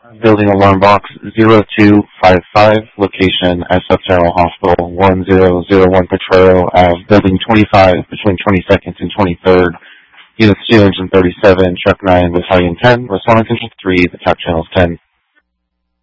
Building alarm box 0255, location SF General Hospital, 1001 Potrero Ave, building 25 between 22nd and 23rd. Units 237, Truck 9, Battalion 10, Responding Central 3, the top channel is 10.